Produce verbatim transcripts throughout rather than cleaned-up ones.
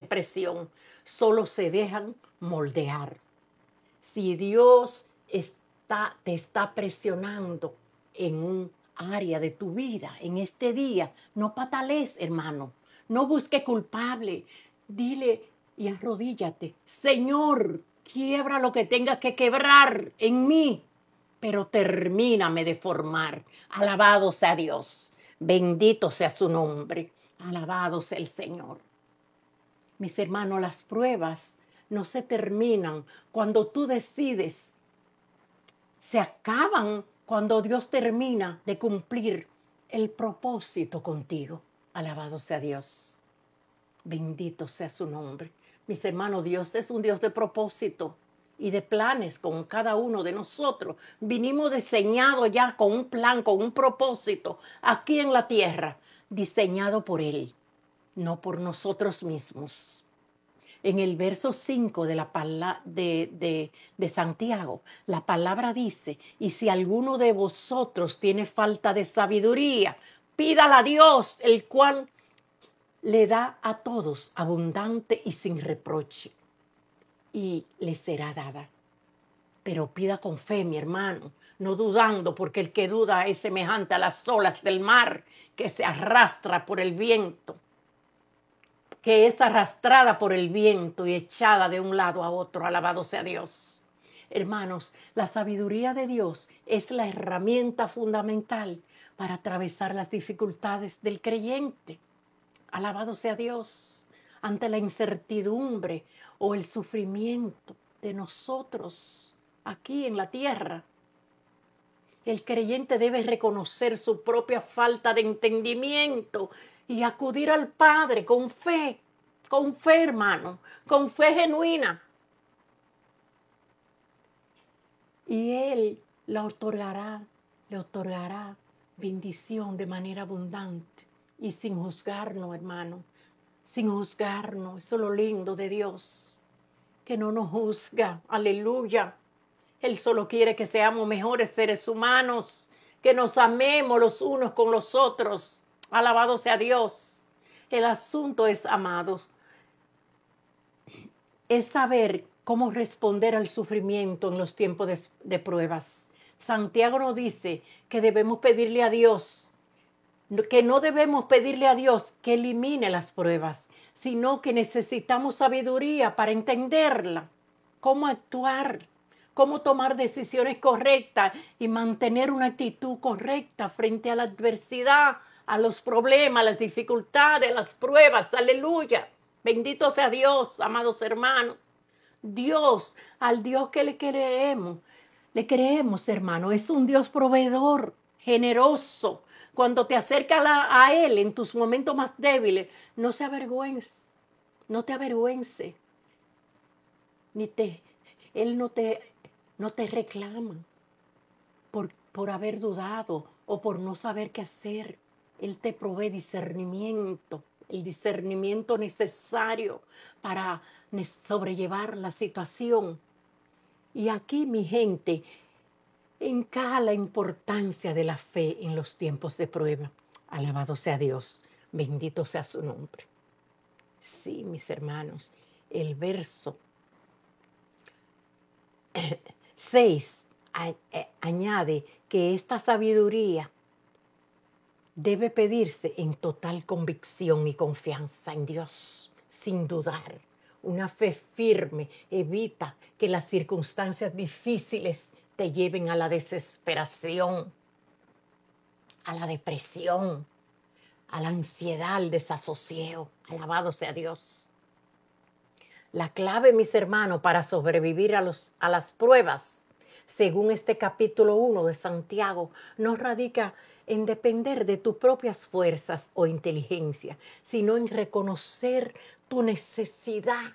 presión, solo se dejan moldear. Si Dios está, te está presionando en un área de tu vida, en este día, no patales, hermano. No busque culpable. Dile y arrodíllate. Señor, quiebra lo que tenga que quebrar en mí, pero termíname de formar. Alabado sea Dios. Bendito sea su nombre. Alabado sea el Señor. Mis hermanos, las pruebas no se terminan cuando tú decides. Se acaban cuando Dios termina de cumplir el propósito contigo. Alabado sea Dios. Bendito sea su nombre. Mis hermanos, Dios es un Dios de propósito y de planes con cada uno de nosotros. Vinimos diseñados ya con un plan, con un propósito aquí en la tierra, diseñado por Él, no por nosotros mismos. En el verso cinco de, la pala de, de, de Santiago, la palabra dice, y si alguno de vosotros tiene falta de sabiduría, pídala a Dios, el cual le da a todos abundante y sin reproche, y le será dada. Pero pida con fe, mi hermano, no dudando, porque el que duda es semejante a las olas del mar que se arrastra por el viento, que es arrastrada por el viento y echada de un lado a otro. Alabado sea Dios. Hermanos, la sabiduría de Dios es la herramienta fundamental para atravesar las dificultades del creyente. Alabado sea Dios. Ante la incertidumbre o el sufrimiento de nosotros aquí en la tierra, el creyente debe reconocer su propia falta de entendimiento y acudir al Padre con fe, con fe, hermano, con fe genuina. Y Él le otorgará, le otorgará bendición de manera abundante y sin juzgarnos, hermano, sin juzgarnos. Eso es lo lindo de Dios, que no nos juzga. Aleluya. Él solo quiere que seamos mejores seres humanos, que nos amemos los unos con los otros. Alabado sea Dios. El asunto es, amados, es saber cómo responder al sufrimiento en los tiempos de, de pruebas. Santiago nos dice que debemos pedirle a Dios, que no debemos pedirle a Dios que elimine las pruebas, sino que necesitamos sabiduría para entenderla, cómo actuar, cómo tomar decisiones correctas y mantener una actitud correcta frente a la adversidad, a los problemas, a las dificultades, a las pruebas. Aleluya. Bendito sea Dios, amados hermanos. Dios, al Dios que le creemos, le creemos, hermano, es un Dios proveedor, generoso. Cuando te acercas a, a Él en tus momentos más débiles, no se avergüence, no te avergüence, ni te, Él no te, no te reclama por, por haber dudado o por no saber qué hacer. Él te provee discernimiento, el discernimiento necesario para sobrellevar la situación. Y aquí, mi gente, encaja la importancia de la fe en los tiempos de prueba. Alabado sea Dios, bendito sea su nombre. Sí, mis hermanos, el verso seis añade que esta sabiduría debe pedirse en total convicción y confianza en Dios, sin dudar. Una fe firme evita que las circunstancias difíciles te lleven a la desesperación, a la depresión, a la ansiedad, al desasosiego. Alabado sea Dios. La clave, mis hermanos, para sobrevivir a, los, a las pruebas, según este capítulo uno de Santiago, no radica en depender de tus propias fuerzas o inteligencia, sino en reconocer tu necesidad,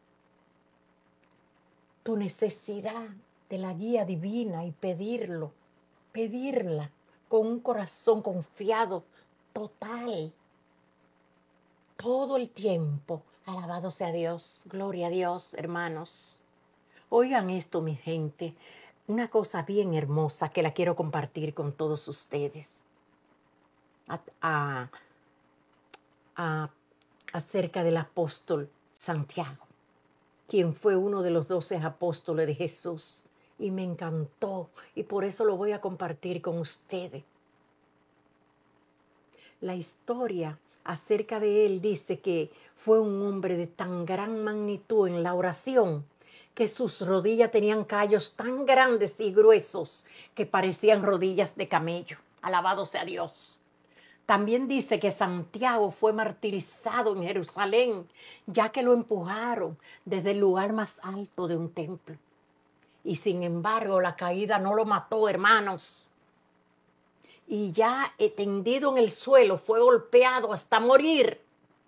tu necesidad de la guía divina y pedirlo, pedirla con un corazón confiado, total, todo el tiempo. Alabado sea Dios, gloria a Dios, hermanos. Oigan esto, mi gente, una cosa bien hermosa que la quiero compartir con todos ustedes. A, a, a, acerca del apóstol Santiago, quien fue uno de los doce apóstoles de Jesús. Y me encantó, y por eso lo voy a compartir con ustedes. La historia acerca de él dice que fue un hombre de tan gran magnitud en la oración que sus rodillas tenían callos tan grandes y gruesos que parecían rodillas de camello. Alabado sea Dios. También dice que Santiago fue martirizado en Jerusalén, ya que lo empujaron desde el lugar más alto de un templo. Y sin embargo, la caída no lo mató, hermanos. Y ya tendido en el suelo, fue golpeado hasta morir.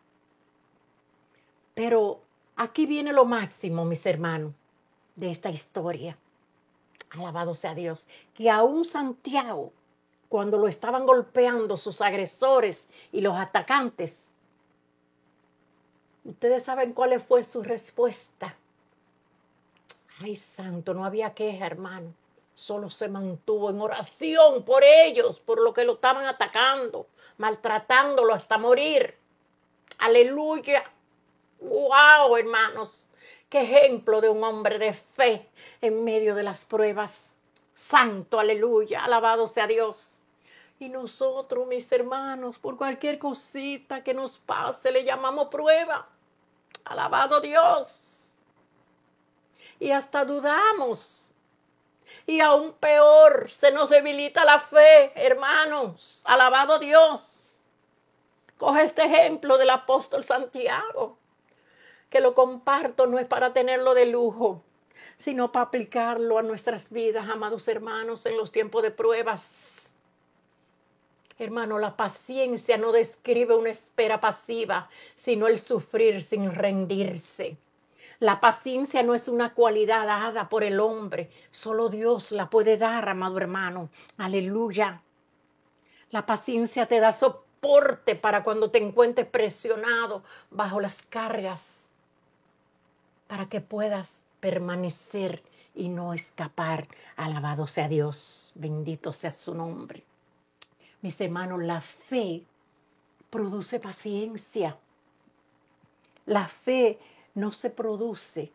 Pero aquí viene lo máximo, mis hermanos, de esta historia. Alabado sea Dios. Que aún Santiago, cuando lo estaban golpeando sus agresores y los atacantes, ustedes saben cuál fue su respuesta. Ay, santo, no había queja, hermano. Solo se mantuvo en oración por ellos, por lo que lo estaban atacando, maltratándolo hasta morir. Aleluya. Wow, hermanos. Qué ejemplo de un hombre de fe en medio de las pruebas. Santo, aleluya. Alabado sea Dios. Y nosotros, mis hermanos, por cualquier cosita que nos pase, le llamamos prueba. Alabado Dios. Y hasta dudamos. Y aún peor, se nos debilita la fe, hermanos. Alabado Dios. Coge este ejemplo del apóstol Santiago, que lo comparto, no es para tenerlo de lujo, sino para aplicarlo a nuestras vidas, amados hermanos, en los tiempos de pruebas. Hermano, la paciencia no describe una espera pasiva, sino el sufrir sin rendirse. La paciencia no es una cualidad dada por el hombre. Solo Dios la puede dar, amado hermano. Aleluya. La paciencia te da soporte para cuando te encuentres presionado bajo las cargas, para que puedas permanecer y no escapar. Alabado sea Dios. Bendito sea su nombre. Mis hermanos, la fe produce paciencia. La fe no se produce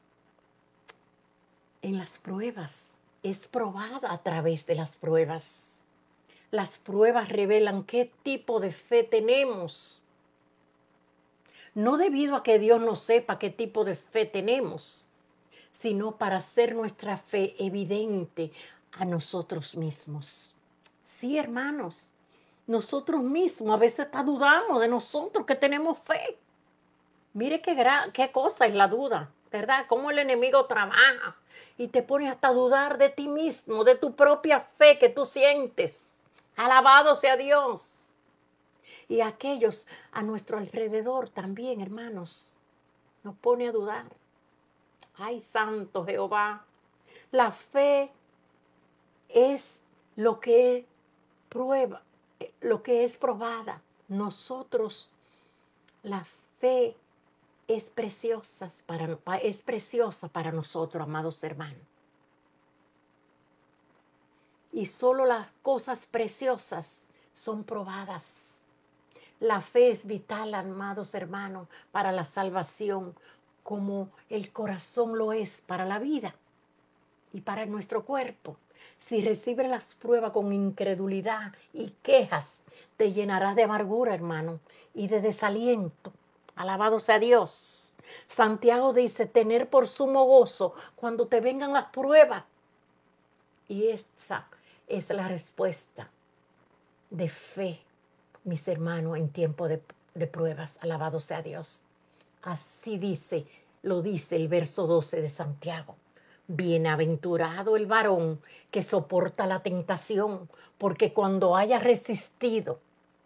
en las pruebas, es probada a través de las pruebas. Las pruebas revelan qué tipo de fe tenemos. No debido a que Dios no sepa qué tipo de fe tenemos, sino para hacer nuestra fe evidente a nosotros mismos. Sí, hermanos, nosotros mismos a veces hasta dudamos de nosotros que tenemos fe. Mire qué, gran, qué cosa es la duda, ¿verdad? Cómo el enemigo trabaja y te pone hasta a dudar de ti mismo, de tu propia fe que tú sientes. Alabado sea Dios. Y aquellos a nuestro alrededor también, hermanos, nos pone a dudar. Ay, santo Jehová. La fe es lo que prueba, lo que es probada. Nosotros, la fe es preciosa para, es preciosa para nosotros, amados hermanos. Y solo las cosas preciosas son probadas. La fe es vital, amados hermanos, para la salvación, como el corazón lo es para la vida y para nuestro cuerpo. Si recibes las pruebas con incredulidad y quejas, te llenarás de amargura, hermano, y de desaliento. Alabado sea Dios. Santiago dice, tener por sumo gozo cuando te vengan las pruebas. Y esta es la respuesta de fe, mis hermanos, en tiempo de, de pruebas. Alabado sea Dios. Así dice, lo dice el verso doce de Santiago. Bienaventurado el varón que soporta la tentación, porque cuando haya resistido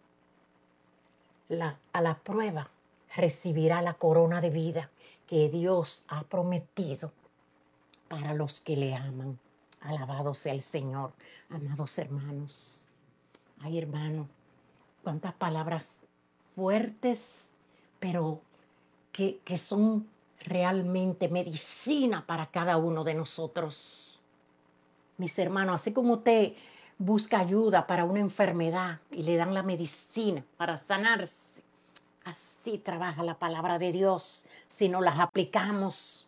la, a la prueba, recibirá la corona de vida que Dios ha prometido para los que le aman. Alabado sea el Señor, amados hermanos. Ay, hermano, cuántas palabras fuertes, pero que, que son realmente medicina para cada uno de nosotros. Mis hermanos, así como usted busca ayuda para una enfermedad y le dan la medicina para sanarse, Así trabaja la palabra de Dios si no las aplicamos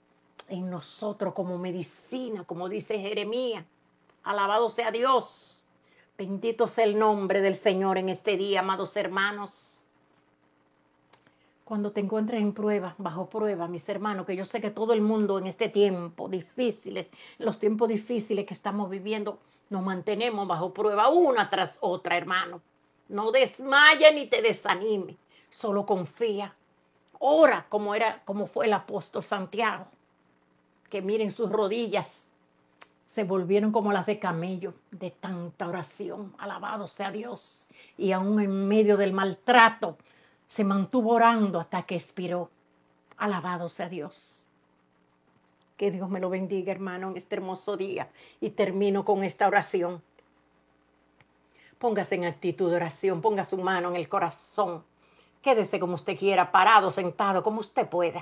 en nosotros como medicina, como dice Jeremías. Alabado sea Dios. Bendito sea el nombre del Señor en este día, amados hermanos. Cuando te encuentres en prueba, bajo prueba, mis hermanos, que yo sé que todo el mundo en este tiempo difícil, los tiempos difíciles que estamos viviendo, nos mantenemos bajo prueba una tras otra, hermano. No desmaye ni te desanime, solo confía. Ora como era, como fue el apóstol Santiago, que miren sus rodillas se volvieron como las de camello de tanta oración. Alabado sea Dios. Y aún en medio del maltrato se mantuvo orando hasta que expiró. Alabado sea Dios. Que Dios me lo bendiga, hermano, en este hermoso día. Y termino con esta oración. Póngase en actitud de oración, ponga su mano en el corazón. Quédese como usted quiera, parado, sentado, como usted pueda.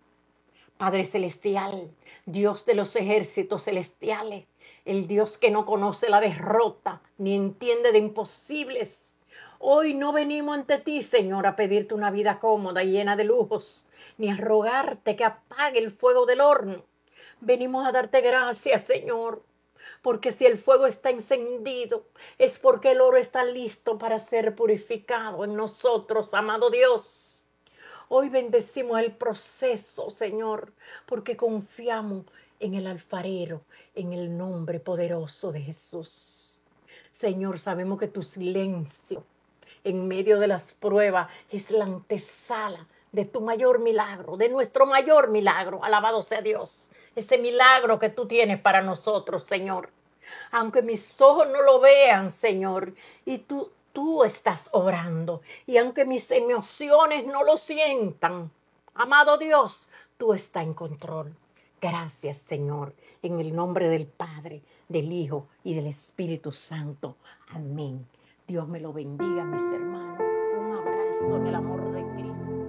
Padre celestial, Dios de los ejércitos celestiales, el Dios que no conoce la derrota ni entiende de imposibles. Hoy no venimos ante ti, Señor, a pedirte una vida cómoda y llena de lujos, ni a rogarte que apague el fuego del horno. Venimos a darte gracias, Señor, porque si el fuego está encendido, es porque el oro está listo para ser purificado en nosotros, amado Dios. Hoy bendecimos el proceso, Señor, porque confiamos en el alfarero, en el nombre poderoso de Jesús. Señor, sabemos que tu silencio en medio de las pruebas es la antesala de tu mayor milagro, de nuestro mayor milagro. Alabado sea Dios. Ese milagro que tú tienes para nosotros, Señor. Aunque mis ojos no lo vean, Señor, y tú, tú estás obrando. Y aunque mis emociones no lo sientan, amado Dios, tú estás en control. Gracias, Señor, en el nombre del Padre, del Hijo y del Espíritu Santo. Amén. Dios me lo bendiga, mis hermanos. Un abrazo en el amor de Cristo.